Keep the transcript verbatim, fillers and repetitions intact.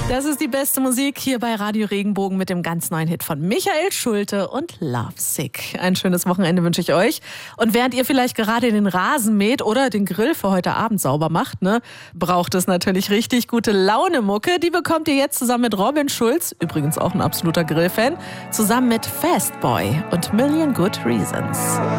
Das ist die beste Musik hier bei Radio Regenbogen mit dem ganz neuen Hit von Michael Schulte und Love Sick. Ein schönes Wochenende wünsche ich euch. Und während ihr vielleicht gerade den Rasen mäht oder den Grill für heute Abend sauber macht, ne, braucht es natürlich richtig gute Laune-Mucke. Die bekommt ihr jetzt zusammen mit Robin Schulz, übrigens auch ein absoluter Grillfan, zusammen mit Fastboy und Million Good Reasons.